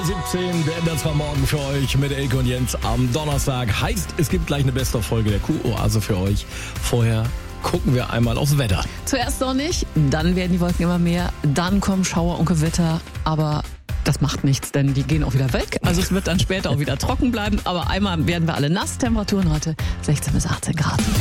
17, wir ändern zwar morgen für euch mit Elke und Jens am Donnerstag. Heißt, es gibt gleich eine Best-of-Folge der Kuh-Oase für euch. Vorher gucken wir einmal aufs Wetter. Zuerst sonnig, dann werden die Wolken immer mehr, dann kommen Schauer und Gewitter, aber das macht nichts, denn die gehen auch wieder weg. Also es wird dann später auch wieder trocken bleiben, aber einmal werden wir alle nass. Temperaturen heute 16 bis 18 Grad.